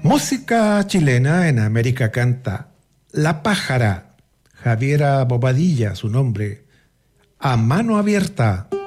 Música chilena en América canta La Pájara, Javiera Bobadilla, su nombre, A Mano Abierta.